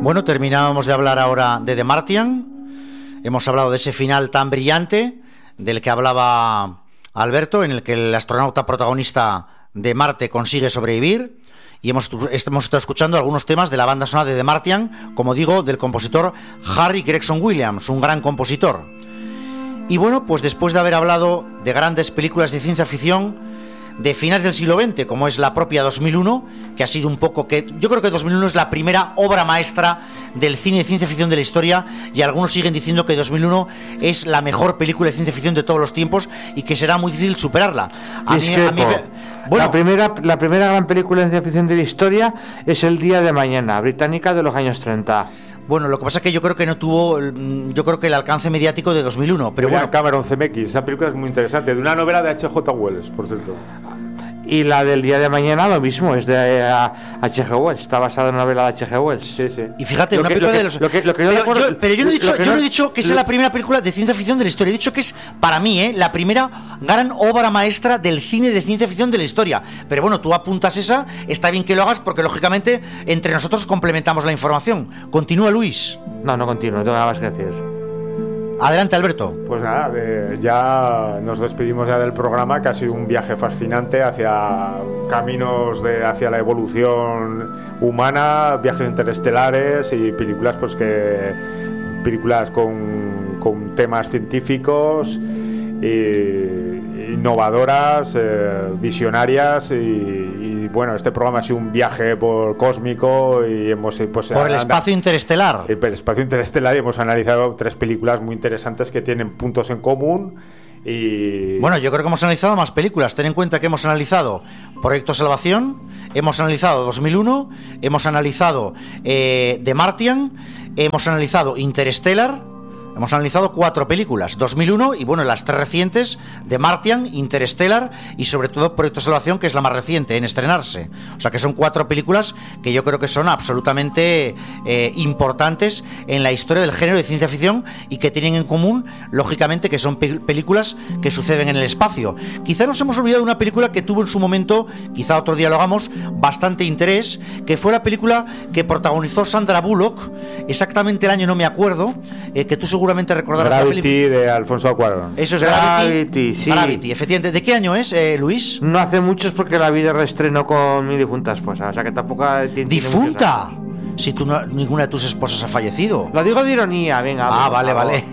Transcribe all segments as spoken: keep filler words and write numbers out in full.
Bueno, terminábamos de hablar ahora de The Martian. Hemos hablado de ese final tan brillante del que hablaba Alberto, en el que el astronauta protagonista de Marte consigue sobrevivir. Y hemos, hemos estado escuchando algunos temas de la banda sonora de The Martian, como digo, del compositor Harry Gregson Williams, un gran compositor. Y bueno, pues después de haber hablado de grandes películas de ciencia ficción de finales del siglo veinte, como es la propia dos mil uno, que ha sido un poco que... Yo creo que dos mil uno es la primera obra maestra del cine de ciencia ficción de la historia, y algunos siguen diciendo que dos mil uno es la mejor película de ciencia ficción de todos los tiempos y que será muy difícil superarla. A mí, a mí, bueno, la, primera, la primera gran película de ciencia ficción de la historia es El día de mañana, británica, de los años treinta. Bueno, lo que pasa es que yo creo que no tuvo, yo creo que el alcance mediático de dos mil uno, pero bueno. Cameron C M X, esa película es muy interesante, de una novela de H J Wells, por cierto. Y la del día de mañana lo mismo, es de H G Wells, está basada en una novela de H G Wells. Sí, sí. Y fíjate, lo una que, película que, de los... Lo que, lo que yo pero, recuerdo, yo, pero yo no he dicho, yo no, no he dicho que sea la primera película de ciencia ficción de la historia, he dicho que es, para mí, ¿eh? la primera gran obra maestra del cine de ciencia ficción de la historia. Pero bueno, tú apuntas esa, está bien que lo hagas porque, lógicamente, entre nosotros complementamos la información. Continúa, Luis. No, no continúo, no tengo nada más que decir. Adelante, Alberto. Pues nada, eh, ya nos despedimos ya del programa, que ha sido un viaje fascinante hacia caminos de hacia la evolución humana, viajes interestelares y películas pues que películas con, con temas científicos e, innovadoras, eh, visionarias y, y bueno, este programa ha sido un viaje por cósmico y hemos pues, por el espacio interestelar. Por el espacio interestelar y hemos analizado tres películas muy interesantes que tienen puntos en común. Y bueno, yo creo que hemos analizado más películas. Ten en cuenta que hemos analizado Proyecto Salvación, hemos analizado dos mil uno, hemos analizado eh, The Martian, hemos analizado Interstellar. Hemos analizado cuatro películas, dos mil uno y bueno, las tres recientes, The Martian, Interstellar y sobre todo Proyecto Salvación, que es la más reciente en estrenarse. O sea que son cuatro películas que yo creo que son absolutamente eh, importantes en la historia del género de ciencia ficción y que tienen en común, lógicamente, que son pe- películas que suceden en el espacio. Quizá nos hemos olvidado de una película que tuvo en su momento, quizá otro día lo hagamos, bastante interés, que fue la película que protagonizó Sandra Bullock, exactamente el año no me acuerdo, eh, que tú seguramente recordarás. Gravity, de Alfonso Cuarón. Eso es Gravity, Gravity, sí. Gravity, efectivamente. ¿De qué año es, eh, Luis? No hace mucho, es porque la vi de reestreno con mi difunta esposa, o sea que tampoco tiene ¿Difunta? Si tú no, ninguna de tus esposas ha fallecido. Lo digo de ironía, venga. Ah, vale, vale.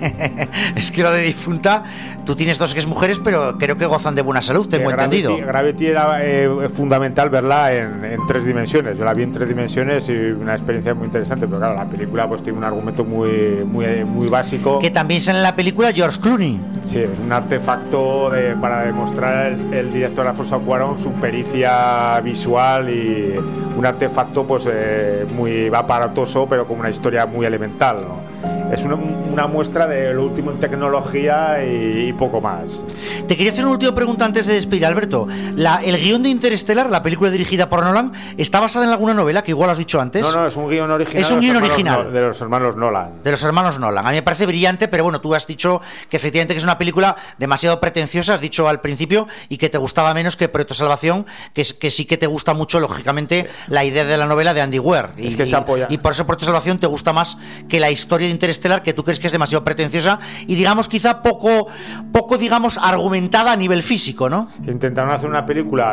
Es que lo de difunta, tú tienes dos ex mujeres, pero creo que gozan de buena salud, tengo eh, Gravity, entendido. Gravity era eh, fundamental verla en, en tres dimensiones. Yo la vi en tres dimensiones y una experiencia muy interesante, pero claro, la película pues tiene un argumento muy, muy, muy básico. Que también sale en la película George Clooney. Sí, es un artefacto de, para demostrar el, el director Alfonso Cuarón su pericia visual y un artefacto pues eh, muy aparatoso, pero con una historia muy elemental, ¿no? Es una, una muestra de lo último en tecnología y, y poco más. Te quería hacer una última pregunta antes de despedir, Alberto. La, el guión de Interstellar, la película dirigida por Nolan, ¿está basada en alguna novela que igual has dicho antes? No, no, es un guión original. Es un guión original. No, de los hermanos Nolan. De los hermanos Nolan. A mí me parece brillante, pero bueno, tú has dicho que efectivamente que es una película demasiado pretenciosa, has dicho al principio, y que te gustaba menos que Proyecto Salvación, que, es, que sí que te gusta mucho, lógicamente, la idea de la novela de Andy Weir. Es y, que se apoya. Y, y por eso Proyecto Salvación te gusta más que la historia de Interestelar, que tú crees que es demasiado pretenciosa y digamos quizá poco, poco digamos argumentada a nivel físico, ¿no? Intentaron hacer una película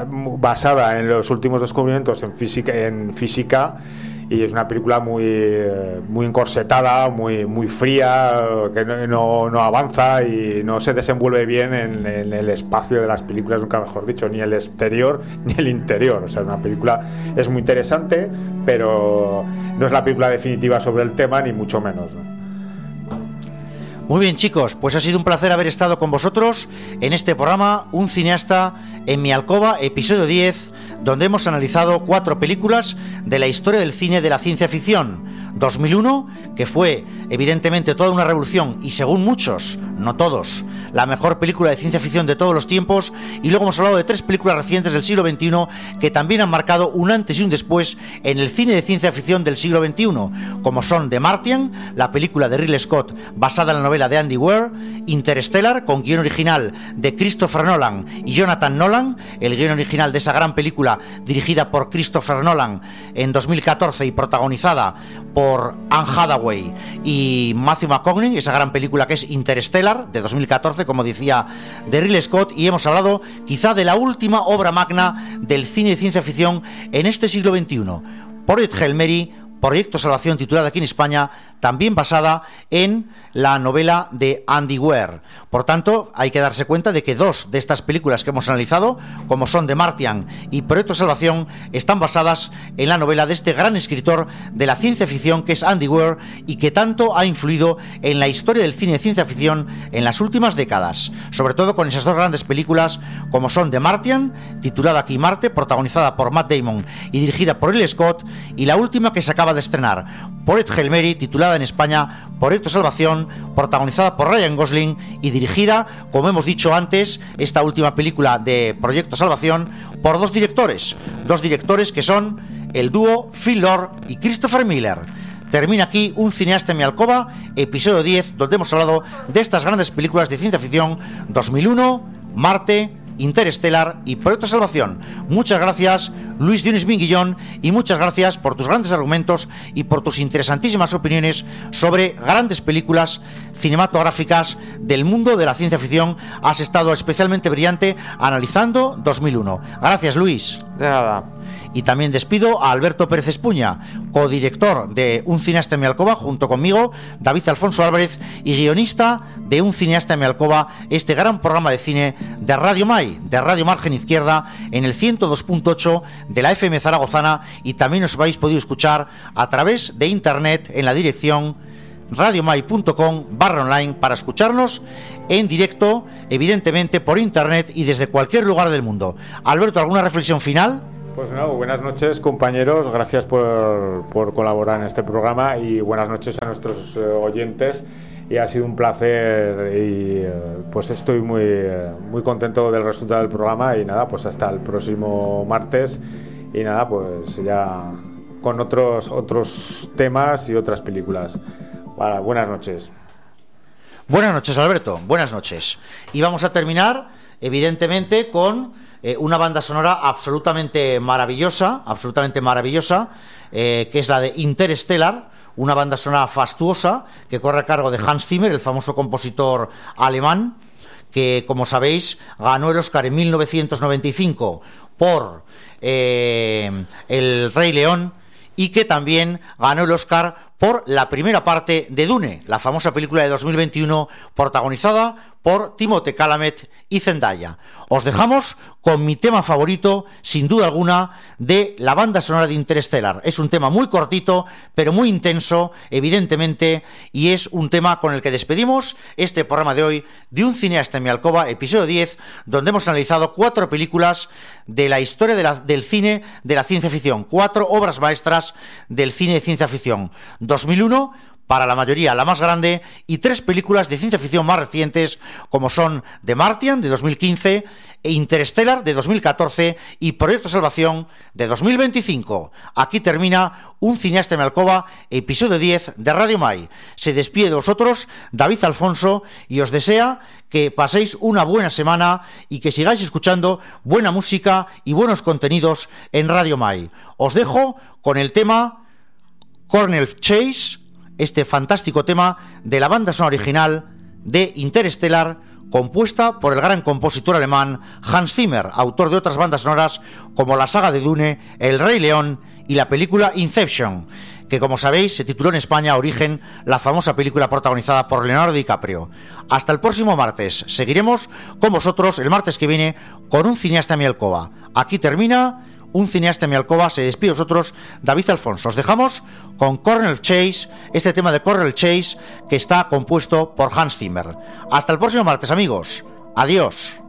basada en los últimos descubrimientos en física, en física y es una película muy, muy encorsetada, muy, muy fría, que no, no, no avanza y no se desenvuelve bien en, en el espacio de las películas, nunca mejor dicho, ni el exterior ni el interior. O sea, una película es muy interesante, pero no es la película definitiva sobre el tema, ni mucho menos, ¿no? Muy bien, chicos, pues ha sido un placer haber estado con vosotros en este programa Un cineasta en mi alcoba, episodio diez, donde hemos analizado cuatro películas de la historia del cine de la ciencia ficción. dos mil uno, que fue evidentemente toda una revolución y según muchos no todos, la mejor película de ciencia ficción de todos los tiempos, y luego hemos hablado de tres películas recientes del siglo veintiuno que también han marcado un antes y un después en el cine de ciencia ficción del siglo veintiuno, como son The Martian, la película de Ridley Scott basada en la novela de Andy Weir, Interstellar, con guión original de Christopher Nolan y Jonathan Nolan, el guión original de esa gran película dirigida por Christopher Nolan en dos mil catorce y protagonizada por Anne Hathaway y Matthew McConaughey, esa gran película que es Interstellar de dos mil catorce, como decía, de Ridley Scott. Y hemos hablado quizá de la última obra magna del cine de ciencia ficción en este siglo veintiuno, Project Hail Mary, Proyecto Salvación, titulada aquí en España, también basada en la novela de Andy Weir. Por tanto, hay que darse cuenta de que dos de estas películas que hemos analizado, como son The Martian y Proyecto Salvación, están basadas en la novela de este gran escritor de la ciencia ficción que es Andy Weir y que tanto ha influido en la historia del cine de ciencia ficción en las últimas décadas, sobre todo con esas dos grandes películas como son The Martian, titulada aquí Marte, protagonizada por Matt Damon y dirigida por Ridley Scott, y la última que se acaba de estrenar, Project Hail Mary, titulada en España Proyecto Salvación, protagonizada por Ryan Gosling y dirigida, como hemos dicho antes, esta última película de Proyecto Salvación, por dos directores, dos directores que son el dúo Phil Lord y Christopher Miller. Termina aquí Un cineasta en mi alcoba, episodio diez, donde hemos hablado de estas grandes películas de ciencia ficción: dos mil uno, Marte, Interstellar y Proyecto Salvación. Muchas gracias, Luis Dionis Minguillón, y muchas gracias por tus grandes argumentos y por tus interesantísimas opiniones sobre grandes películas cinematográficas del mundo de la ciencia ficción. Has estado especialmente brillante analizando dos mil uno. Gracias, Luis. De nada. Y también despido a Alberto Pérez Espuña, codirector de Un cineasta en mi alcoba, junto conmigo, David Alfonso Álvarez, y guionista de Un cineasta en mi alcoba, este gran programa de cine de Radio Mai, de Radio Margen Izquierda, en el ciento dos punto ocho de la F M zaragozana, y también os habéis podido escuchar a través de internet en la dirección radiomai punto com barra online para escucharnos en directo, evidentemente por internet y desde cualquier lugar del mundo. Alberto, ¿alguna reflexión final? Pues no, buenas noches, compañeros, gracias por, por colaborar en este programa, y buenas noches a nuestros eh, oyentes, y ha sido un placer, y eh, pues estoy muy, eh, muy contento del resultado del programa, y nada, pues hasta el próximo martes, y nada, pues ya con otros, otros temas y otras películas. Vale, buenas noches. Buenas noches, Alberto, buenas noches. Y vamos a terminar, evidentemente, con Eh, una banda sonora absolutamente maravillosa, absolutamente maravillosa, eh, que es la de Interstellar, una banda sonora fastuosa que corre a cargo de Hans Zimmer, el famoso compositor alemán, que, como sabéis, ganó el Oscar en mil novecientos noventa y cinco por eh, El Rey León, y que también ganó el Oscar por la primera parte de Dune, la famosa película de dos mil veintiuno, protagonizada por Timothée Chalamet y Zendaya. Os dejamos con mi tema favorito, sin duda alguna, de la banda sonora de Interstellar. Es un tema muy cortito, pero muy intenso, evidentemente, y es un tema con el que despedimos este programa de hoy de Un cineasta en mi alcoba, episodio diez, donde hemos analizado cuatro películas de la historia de la, del cine de la ciencia ficción, cuatro obras maestras del cine de ciencia ficción. dos mil uno, para la mayoría la más grande, y tres películas de ciencia ficción más recientes, como son The Martian, de dos mil quince, e Interstellar, de dos mil catorce, y Proyecto Salvación, de dos mil veinticinco. Aquí termina Un cineasta en mi alcoba, episodio diez de Radio Mai. Se despide de vosotros David Alfonso, y os desea que paséis una buena semana y que sigáis escuchando buena música y buenos contenidos en Radio Mai. Os dejo con el tema Cornell Chase, este fantástico tema de la banda sonora original de Interstellar, compuesta por el gran compositor alemán Hans Zimmer, autor de otras bandas sonoras como la saga de Dune, El Rey León y la película Inception, que, como sabéis, se tituló en España Origen, la famosa película protagonizada por Leonardo DiCaprio. Hasta el próximo martes. Seguiremos con vosotros el martes que viene con Un cineasta en mi alcoba. Aquí termina Un cineasta en mi alcoba. Se despide de vosotros David Alfonso. Os dejamos con Cornell Chase, este tema de Cornell Chase que está compuesto por Hans Zimmer. Hasta el próximo martes, amigos. Adiós.